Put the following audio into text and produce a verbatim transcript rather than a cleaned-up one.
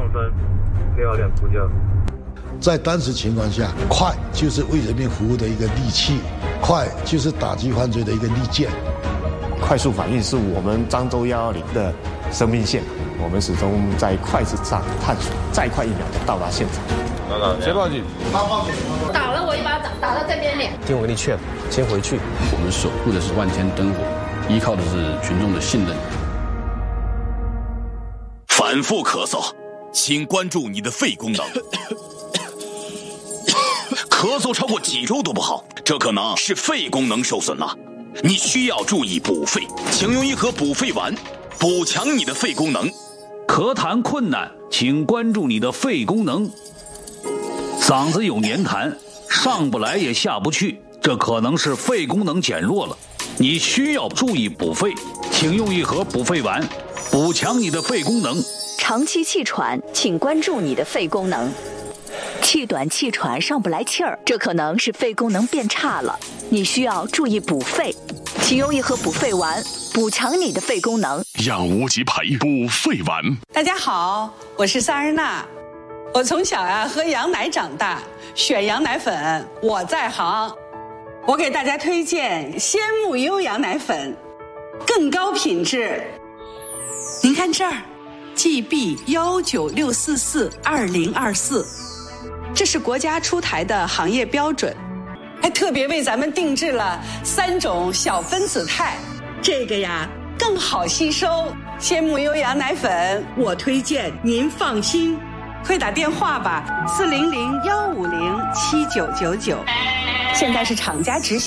分，六点呼叫。 在当时情况下，快就是为人民服务的一个利器，快就是打击犯罪的一个利剑。 快速反应是我们漳州一一零的生命线，我们始终在快之上探索，再快一秒就到达现场。 谁报警？ 他报警。打了我一巴掌，打到这边脸。 听我跟你劝，先回去。 我们守护的是万千灯火，依靠的是群众的信任。 反复咳嗽，请关注你的肺功能。咳嗽超过几周都不好，这可能是肺功能受损了。你需要注意补肺，请用一盒补肺丸，补强你的肺功能。 咳痰困难，请关注你的肺功能。嗓子有黏痰，上不来也下不去，这可能是肺功能减弱了。你需要注意补肺，请用一盒补肺丸，补强你的肺功能。 长期气喘，请关注你的肺功能。气短气喘上不来气儿，这可能是肺功能变差了，你需要注意补肺，请用一盒补肺丸，补强你的肺功能。 让无极培补肺丸。 大家好，我是萨日娜，我从小呀、啊、喝羊奶长大，选羊奶粉我在行。我给大家推荐鲜木优羊奶粉，更高品质。您看这儿 G B 一九六四四二零二四，这是国家出台的行业标准，还特别为咱们定制了三种小分子肽，这个呀更好吸收。鲜木优羊奶粉我推荐，您放心，快打电话吧，四零零幺五零七九九九。现在是厂家直销。